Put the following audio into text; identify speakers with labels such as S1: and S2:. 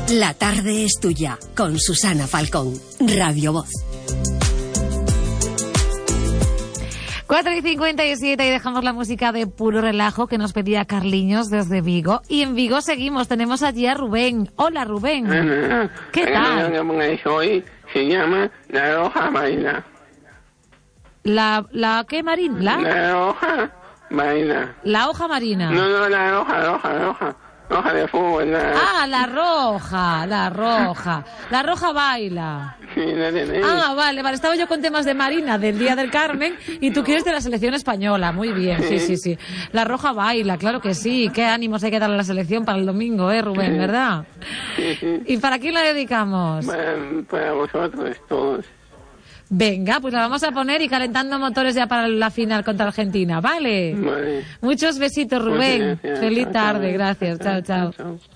S1: La tarde es tuya, con Susana Falcón, Radio Voz.
S2: 4:57 y dejamos la música de puro relajo que nos pedía Carliños desde Vigo. Y en Vigo seguimos, tenemos allí a Rubén. Hola, Rubén. ¿Qué tal?
S3: Hoy se llama La Hoja Baila.
S2: ¿La qué, Marín?
S3: La hoja baila.
S2: La hoja marina.
S3: No, la hoja. Hoja de fútbol.
S2: La roja. La roja baila.
S3: Sí,
S2: vale. Estaba yo con temas de Marina, del Día del Carmen, y tú quieres de la selección española. Muy bien, sí. La roja baila, claro que sí. Qué ánimos hay que darle a la selección para el domingo, Rubén,
S3: sí.
S2: ¿Verdad?
S3: Sí.
S2: ¿Y para quién la dedicamos?
S3: Para vosotros, todos.
S2: Venga, pues la vamos a poner y calentando motores ya para la final contra Argentina, ¿vale?
S3: Vale.
S2: Muchos besitos, Rubén.
S3: Gracias.
S2: Feliz
S3: Chao,
S2: tarde,
S3: chao.
S2: gracias. Chao.
S3: Chao.